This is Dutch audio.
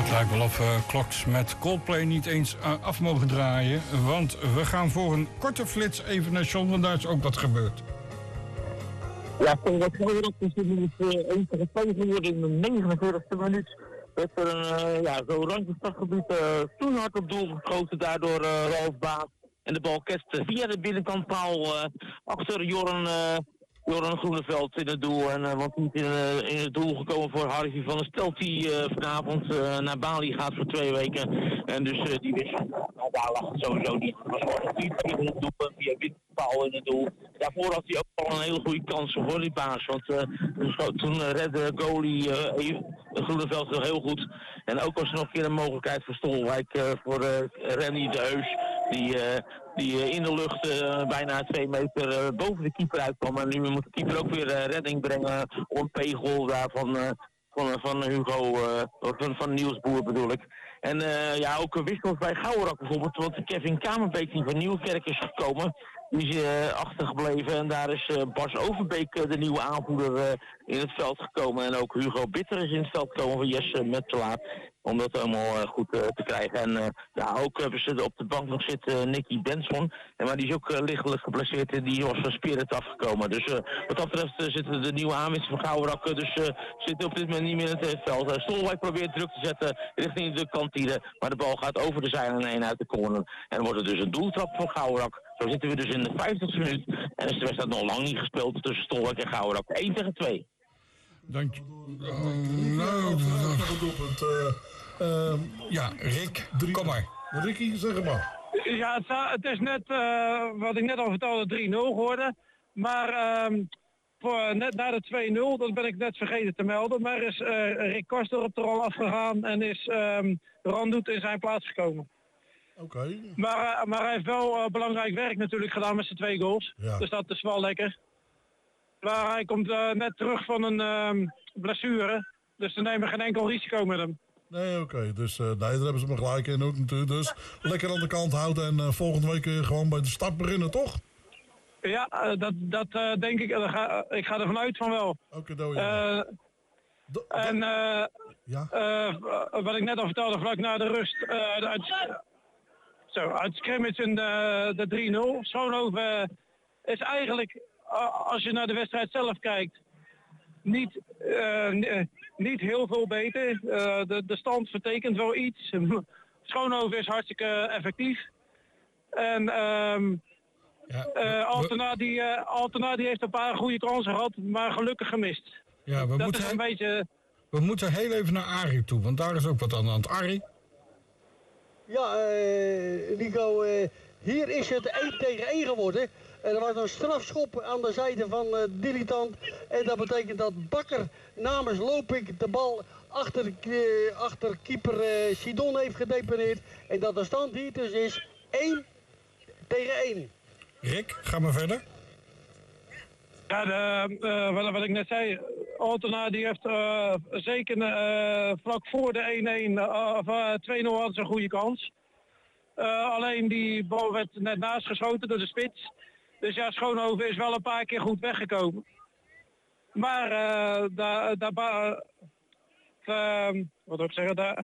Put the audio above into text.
Het lijkt wel of Kloks met Coldplay niet eens af mogen draaien. Want we gaan voor een korte flits even naar John, want daar is ook wat gebeurd. Ja, voor wat Gouwrak is het nu 1 tegen 2 geworden in de 49e minuut. Werd er een zo randje stadsgebied toen hard op doel geschoten, daardoor Ralf Baas. En de bal kerst via de binnenkantpaal achter Joran Groeneveld in het doel. En want niet in het doel gekomen voor Harvey van der Stelt, die vanavond naar Bali gaat voor 2 weken. En dus die wissel, daar lag het sowieso niet. Het was gewoon een via het doel, via binnenkantpaal in het doel. Daarvoor had hij ook al een hele goede kans voor die Baas. Want toen redde goalie Groeneveld nog heel goed. En ook was er nog een keer een mogelijkheid voor Stolwijk voor Rennie de Heus. Die in de lucht bijna 2 meter boven de keeper uitkwam. En nu moet de keeper ook weer redding brengen op een pegel daar van Hugo, van Niels Boer bedoel ik. En ook wissels bij Gouwrak bijvoorbeeld, want Kevin Kamerbeek die van Nieuwkerk is gekomen. Die is achtergebleven en daar is Bas Overbeek, de nieuwe aanvoerder, in het veld gekomen. En ook Hugo Bitter is in het veld gekomen van Jesse Mettelaar. Om dat allemaal goed te krijgen. En ook hebben ze op de bank nog zitten Nicky Benson. Maar die is ook lichtelijk geblesseerd en die was van Spirit afgekomen. Dus wat dat betreft zitten de nieuwe aanwinsten van Gouwrak. Dus zitten op dit moment niet meer in het veld. Stolwijk probeert druk te zetten richting de kantine. Maar de bal gaat over de zijlijn heen uit de corner. En dan wordt het dus een doeltrap voor Gouwrak. Zo zitten we dus in de 50e minuut. En is de wedstrijd nog lang niet gespeeld tussen Stolwijk en Gouwrak. 1 tegen 2. Dank je. Rick, kom maar. Ricky, zeg maar. Ja, het is net, wat ik net al vertelde, 3-0 geworden. Maar net na de 2-0, dat ben ik net vergeten te melden. Maar is Rick Korsdorp er al afgegaan en is Randoet in zijn plaats gekomen. Oké. Maar hij heeft wel belangrijk werk natuurlijk gedaan met zijn 2 goals. Ja. Dus dat is wel lekker. Maar hij komt net terug van een blessure. Dus ze nemen geen enkel risico met hem. Nee, oké. Dus daar hebben ze me gelijk in ook natuurlijk. Dus lekker aan de kant houden en volgende week gewoon bij de start beginnen, toch? Ja, dat denk ik. Ik ga ervan uit van wel. Oké, doe wat ik net al vertelde, vlak na de rust, uit scrimmage in de 3-0. Schoonhoven is eigenlijk, als je naar de wedstrijd zelf kijkt, niet heel veel beter. De stand vertekent wel iets. Schoonhoven is hartstikke effectief. En Altena die heeft een paar goede kansen gehad, maar gelukkig gemist. Ja, we moeten heel even naar Arie toe, want daar is ook wat aan de hand. Arie? Ja, Nico, hier is het 1 tegen 1 geworden. Er was een strafschop aan de zijde van Dilitant. En dat betekent dat Bakker namens Lopik de bal achter keeper Sidon heeft gedeponeerd. En dat de stand hier dus is 1 tegen 1. Rick, ga maar verder. Ja, wat ik net zei, Altena die heeft zeker vlak voor de 2-0 had ze een goede kans. Alleen die bal werd net naast geschoten door de spits. Dus ja, Schoonhoven is wel een paar keer goed weggekomen. Maar wat wil ik zeggen,